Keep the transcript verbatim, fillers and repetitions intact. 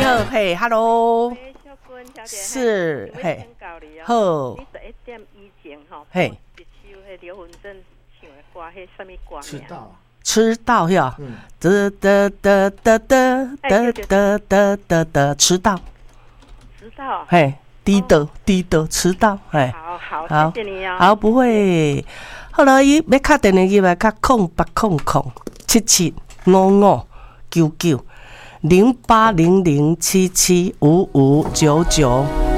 好，嘿 ，Hello， 喂，小君小姐， 是，嘿， 好， 好， 你十一点以前吼， 嘿， 一首迄刘文正唱的歌，迄什么歌名？ 知道。 吃到呀， 嗯， 得得得得得得得得得得，吃到， 知道， 嘿，低的低的吃到，嘿， 好好， 好谢谢你哦。 好，不会。后来伊要敲电话入来，敲空八空空七七五五九九零八零零七七五五九九。